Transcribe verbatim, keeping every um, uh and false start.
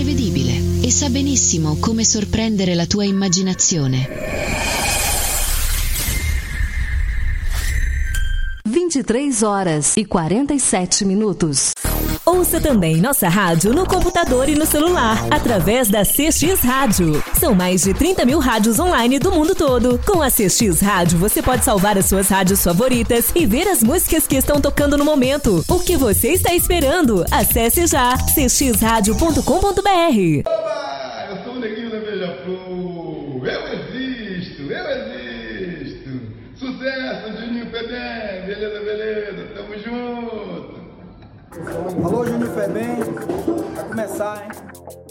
imprevedibile e sa benissimo come sorprendere la tua immaginazione. vinte e três horas e quarenta e sete minutos. Ouça também nossa rádio no computador e no celular, através da C X Rádio. São mais de trinta mil rádios online do mundo todo. Com a C X Rádio, você pode salvar as suas rádios favoritas e ver as músicas que estão tocando no momento. O que você está esperando? Acesse já c x rádio ponto com ponto b r. Oba! Eu sou o Neguinho da Beija-Flor. Eu existo, eu existo. Sucesso, Juninho Febem. Beleza, beleza. Tamo junto. Alô, Juninho Febem. Vai começar, hein?